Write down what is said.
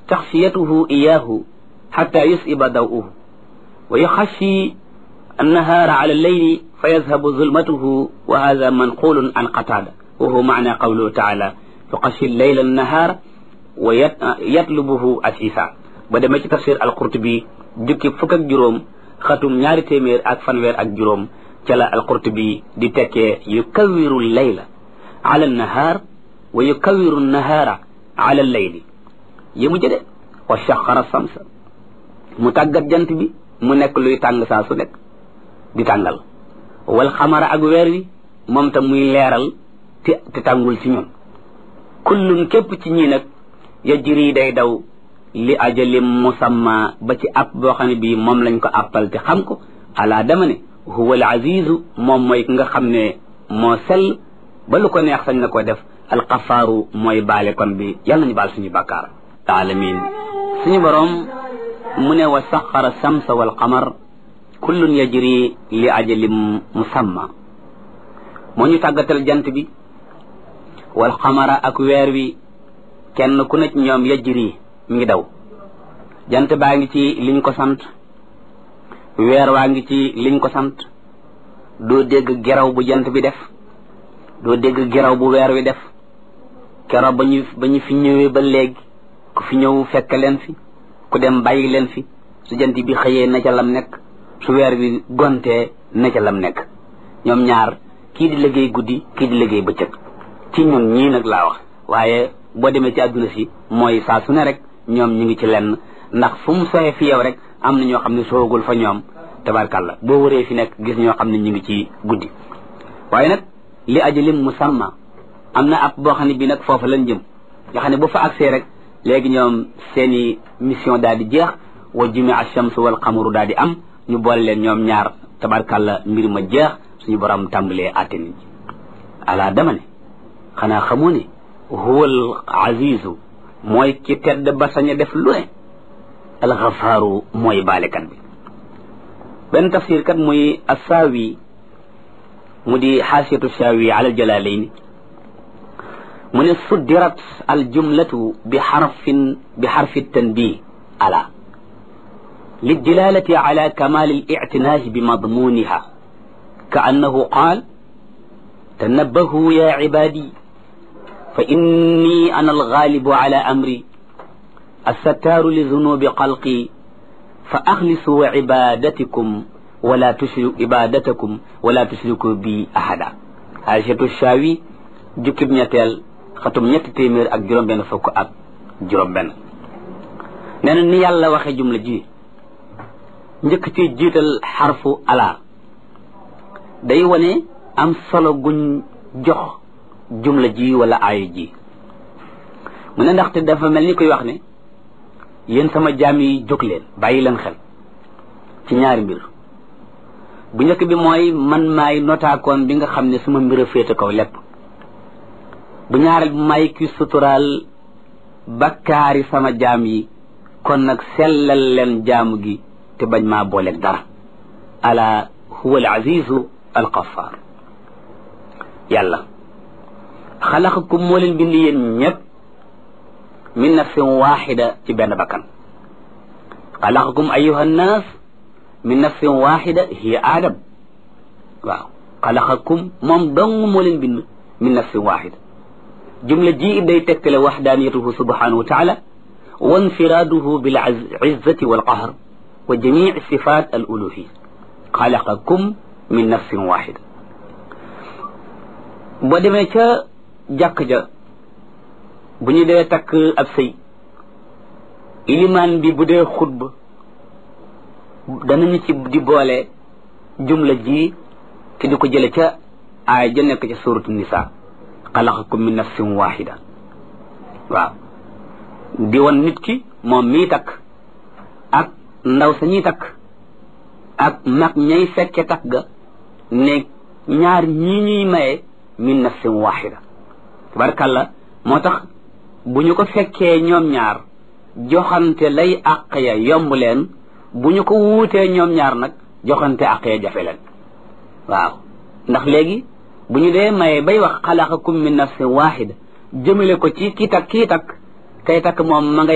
taxfiyatuhu iyaahu xatta yusiba daw'uhu wa yuxashi annahaara ala alleyli fa yazhabu zulmatuhu wa hada manqulun an qatada wa huwa maana qawluhu taala yuxashi alleyla annahaara wa yatlubuhu asisa ba demee ci tafsir al-Qurtubi jukki fukk ak juróom xatum 200 ak fanweer ak juróom ca la al-Qurtubi di tekkee yukawiru layla ala an-nahaar wa yukawiru an-nahaara ala al-layli yi mu jëde wa saxara samsa mu tàggat jant bi mu nekk luy tàng saa su nekk di tàngal wal xamara ak weer wi moom tam muy leeral te tàngul ci ñun kullun képp ci ñii nag yajri day daw li ajalim musamma ba ci app boo xam ne bii moom lañ ko appal te xam ko ala dama ne huwa al azizu moom mooy ki nga xam ne moo sell ba lu ko neex sañ na ko def alxafaaru mooy baale kon bi yàlla nañu baal suñu bàkkaar alamin suñu boroom mu ne wa saxara samsa wal qamar kullun yajri li ajalim musamma moo ñu tàggatal jant bi wal qamara ak weer wi kenn ku ne ci ñoom yajri mi ngi daw jant baa ngi ci liñ ko sant weer waa ngi ci liñ ko sant doo dégg geraw bu jant bi def doo dégg geraw bu weer wi def kero ba ñu fi ñëwee ba léegi ku fi ñëw fekk leen fi ku dem bàyyi leen fi su jant bi xëyee na ca lam nekk su weer wi gontee na ca lam nekk ñoom ñaar kii di liggéey guddi kii di liggéey bëccëg ci ñun ñii nag laa wax waaye boo demee ci àdduna si mooy saa su ne rek ñoom ñu ngi ci lenn ndax fu mu soxee fi yow rek am na ñoo xam ne soogul fa ñoom tabarkàlla boo wëree fi nekk gis ñoo xam ne ñu ngi ci guddi waaye nag li ajalim musamma am na ab boo xam ne bii nag foofu lañ jëm nga xam ne bu fa agsee rek léegi ñoom seeni mission daal di jeex wa jumia ash-shamsu wal qamaru daal di am ñu boole leen ñoom ñaar tabarkàlla mbir ma jeex suñu borom tàmbalee àtte nit ñi ala dama ne xanaa xamu ne huwal azizu mooy ki tedd ba sañ a def lu ne alxafaaru mooy baalekat bi benn tafsir kat muy assaawi mu di xaasiyatu saawi ala aljalalayn mu ne suddirat aljumlatu bi xarfi tanbih ala liddilalati ala kamal alictinaahi bi madmuniha ka annahu qaal tanabbahu ya cibaadi fa inni ana algaalibu ala amri alsattaaru li zunubi xalqi fa axlisu ibadatakum wala tushriku bi ahada Aysatu Shaawi jukkib ñetteel xatum 300 ak juróom-benn fukk ak juróom-benn nee na ni yàlla waxe jumla ji njëkk ci jiital xarfu ala day wane am solo guñ jox jumla ji wala aaya ji mu ne ndaxte dafa mel ni koy wax ne yéen sama jaam yi jóg leen bàyyi leen xel ci ñaari mbir bu njëkk bi mooy man maay notaakoon bi nga xam ne suma mbir a féete kaw lépp bu ñaareel bi maay ki suturaal bakkaari sama jaam yi kon nag sellal leen jaamu gi te bañ maa booleeg dara ala huwa al azizu al ghaffar yàlla xalaqakum moo leen bind yéen ñëpp min nafsin waxida ci benn bakkan xalaqakum ayuha nnaas min nafsin waxida hiya aadam waaw xalaqakum moom dong moo leen bind min nafsin waxida jumla ji day tegtale waxdaaniyatuhu subhanahu wa taala wa infiraaduhu bil izzati wal qahr wa jamii sifat al uluhiyya xalaqakum min nafsin waxida boo demee ca jàkk ja bu ñu dee takk ab sëy ilimaan bi bu dee xutba danañu ci di boole jumla ji te di ko jële ca aaya ja nekk ca suratu nisa xalaqakum min nafsin waxida waaw di won nit ki moom mii takk ak ndaw sa ñuy takk ak mag ñay fekke takk ga ne ñaar ñii ñuy maye min nafsin waxida tabarkàlla moo tax bu ñu ko fekkee ñoom ñaar joxante lay àq ya yomb leen bu ñu ko wuutee ñoom ñaar nag joxante àq ya jafe leen waaw ndax léegi bu ñu dee maye bay wax xalaqakum min nafsin waxida jëmale ko ci kii takk kay takk moom ma ngay